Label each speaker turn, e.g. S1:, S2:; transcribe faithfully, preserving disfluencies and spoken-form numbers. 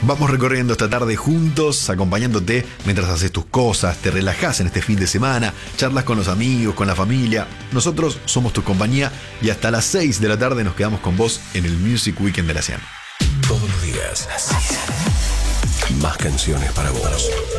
S1: Vamos recorriendo esta tarde juntos, acompañándote mientras haces tus cosas, te relajás en este fin de semana, charlas con los amigos, con la familia. Nosotros somos tu compañía y hasta las seis de la tarde nos quedamos con vos en el Music Weekend de la Cian.
S2: Todos los días. Más canciones para vos.